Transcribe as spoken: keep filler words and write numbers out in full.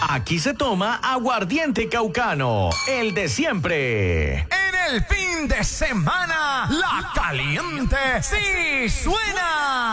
Aquí se toma aguardiente caucano, el de siempre. En el fin de semana, la caliente sí suena.